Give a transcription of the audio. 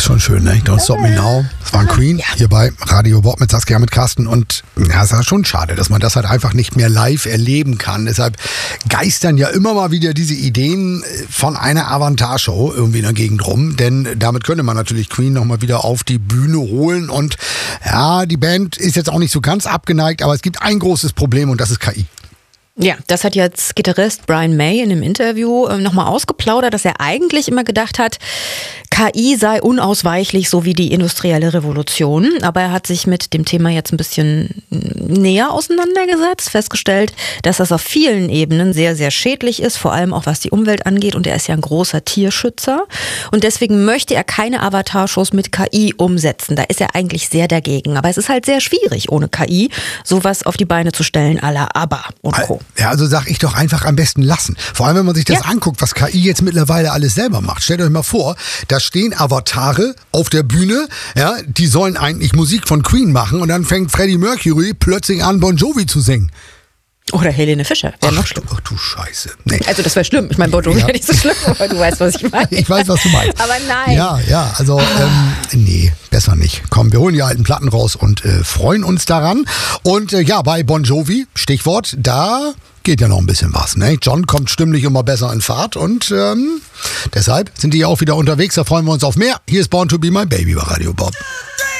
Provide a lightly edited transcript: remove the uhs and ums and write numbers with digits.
Schon schön, ne? Don't Stop Me Now. Das war ein Queen hier bei Radio Bob mit Saskia, mit Carsten. Und ja, es ist schon schade, dass man das halt einfach nicht mehr live erleben kann. Deshalb geistern ja immer mal wieder diese Ideen von einer Avantarshow irgendwie in der Gegend rum. Denn damit könnte man natürlich Queen nochmal wieder auf die Bühne holen. Und ja, die Band ist jetzt auch nicht so ganz abgeneigt, aber es gibt ein großes Problem und das ist KI. Ja, das hat jetzt Gitarrist Brian May in einem Interview nochmal ausgeplaudert, dass er eigentlich immer gedacht hat, KI sei unausweichlich, so wie die industrielle Revolution. Aber er hat sich mit dem Thema jetzt ein bisschen näher auseinandergesetzt, festgestellt, dass das auf vielen Ebenen sehr, sehr schädlich ist, vor allem auch was die Umwelt angeht. Und er ist ja ein großer Tierschützer. Und deswegen möchte er keine Avatarshows mit KI umsetzen. Da ist er eigentlich sehr dagegen. Aber es ist halt sehr schwierig, ohne KI sowas auf die Beine zu stellen, à la ABBA und Co. Ja, also sag ich doch einfach am besten lassen. Vor allem, wenn man sich das anguckt, was KI jetzt mittlerweile alles selber macht. Stellt euch mal vor, da stehen Avatare auf der Bühne, ja, die sollen eigentlich Musik von Queen machen und dann fängt Freddie Mercury plötzlich an, Bon Jovi zu singen. Oder Helene Fischer, wäre noch schlimm. Ach du Scheiße. Nee. Also das wäre schlimm. Ich meine, Bon Jovi wäre nicht so schlimm, aber du weißt, was ich meine. Ich weiß, was du meinst. Aber nein. Ja, also nee, besser nicht. Komm, wir holen die alten Platten raus und freuen uns daran. Und ja, bei Bon Jovi, Stichwort, da geht ja noch ein bisschen was. Ne? John kommt stimmlich immer besser in Fahrt und deshalb sind die auch wieder unterwegs. Da freuen wir uns auf mehr. Hier ist Born to be my baby bei Radio Bob.